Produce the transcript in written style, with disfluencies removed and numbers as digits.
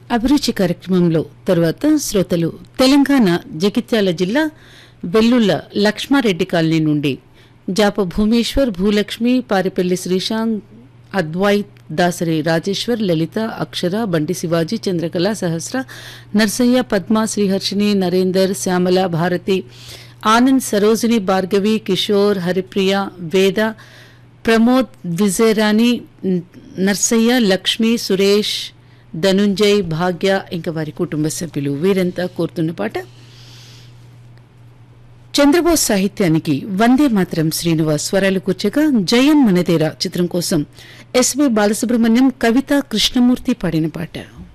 అభిరుచి కార్యక్రమంలో తరువాత శ్రోతలు తెలంగాణ జగిత్యాల జిల్లా వెల్లుల్ల లక్ష్మారెడ్డి కాలనీ నుండి జాప భూమేశ్వర్, భూలక్ష్మి, పారిపల్లి శ్రీశాంత్, అద్వైత్, దాసరి రాజేశ్వర్, లలిత, అక్షర, బండి శివాజీ, చంద్రకళ, సహస్ర, నర్సయ్య, పద్మ, శ్రీహర్షిని, నరేందర్, శ్యామల, భారతి, ఆనంద్, సరోజిని, భార్గవి, కిషోర్, హరిప్రియ, వేద, ప్రమోద్, విజయరాణి, నర్సయ్య, లక్ష్మి, సురేష్, ధనుంజయ్, భాగ్య ఇంకా వారి కుటుంబ సభ్యులు వీరంతా కోరుతున్న పాట చంద్రబోస్ సాహిత్యానికి వందే మాతరం శ్రీనివాస్ స్వరాలు కూర్చగా జయం మనదేరా చిత్రం కోసం ఎస్వి బాలసుబ్రహ్మణ్యం, కవిత, కృష్ణమూర్తి పాడిన పాట.